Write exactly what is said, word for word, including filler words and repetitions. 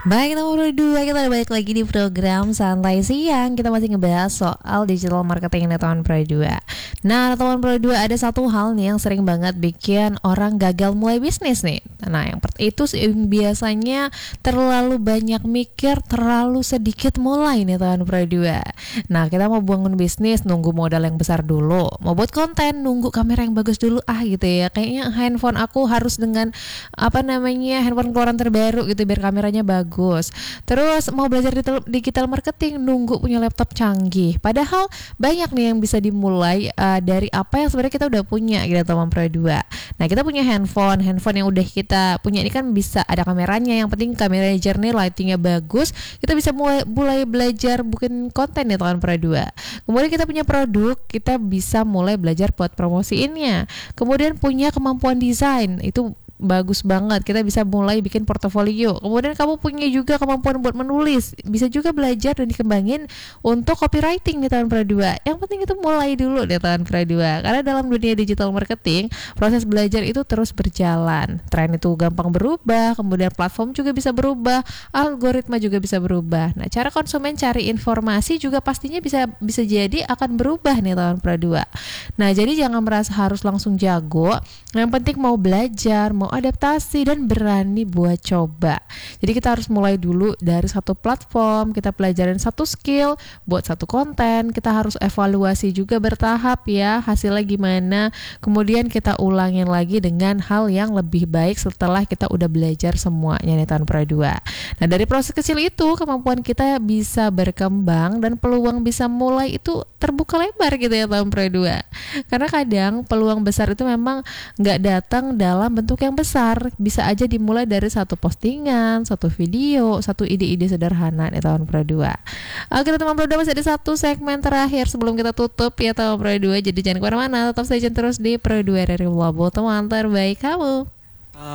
Baik, nomor dua, kita udah balik lagi di program Santai Siang. Kita masih ngebahas soal digital marketing di tahun Pro dua. Nah, tahun Pro dua ada satu hal nih yang sering banget bikin orang gagal mulai bisnis nih. Nah, yang per- itu sih biasanya terlalu banyak mikir, terlalu sedikit mulai nih tahun Pro dua. Nah, kita mau bangun bisnis, nunggu modal yang besar dulu. Mau buat konten, nunggu kamera yang bagus dulu ah gitu ya. Kayaknya handphone aku harus dengan apa namanya handphone keluaran terbaru gitu biar kameranya bagus. Terus mau belajar digital, digital marketing, nunggu punya laptop canggih. Padahal banyak nih yang bisa dimulai uh, dari apa yang sebenarnya kita udah punya gitu teman Pro dua. Nah, kita punya handphone, handphone yang udah kita punya ini kan bisa ada kameranya. Yang penting kameranya jernih, lightingnya bagus. Kita bisa mulai, mulai belajar bikin konten ya teman Pro dua. Kemudian kita punya produk, kita bisa mulai belajar buat promosiinnya. Kemudian punya kemampuan desain, itu bagus banget, kita bisa mulai bikin portofolio. Kemudian kamu punya juga kemampuan buat menulis, bisa juga belajar dan dikembangin untuk copywriting di tahun Pro dua. Yang penting itu mulai dulu di tahun Pro dua, karena dalam dunia digital marketing proses belajar itu terus berjalan. Tren itu gampang berubah, kemudian platform juga bisa berubah, algoritma juga bisa berubah. Nah, cara konsumen cari informasi juga pastinya bisa bisa jadi akan berubah nih tahun Pro dua. Nah, jadi jangan merasa harus langsung jago, yang penting mau belajar, mau adaptasi dan berani buat coba. Jadi kita harus mulai dulu dari satu platform, kita pelajarin satu skill buat satu konten, kita harus evaluasi juga bertahap ya, hasilnya gimana. Kemudian kita ulangin lagi dengan hal yang lebih baik setelah kita udah belajar semuanya di tahun Pro dua. Nah, dari proses kecil itu kemampuan kita bisa berkembang dan peluang bisa mulai itu terbuka lebar gitu ya tahun Pro dua. Karena kadang peluang besar itu memang nggak datang dalam bentuk yang besar, bisa aja dimulai dari satu postingan, satu video, satu ide-ide sederhana di tahun Pro dua. Oke teman Pro dua, masih ada satu segmen terakhir sebelum kita tutup ya tahun Pro dua. Jadi jangan kemana-mana, tetap stay tune terus di Pro dua dari Wabel, teman terbaik kamu.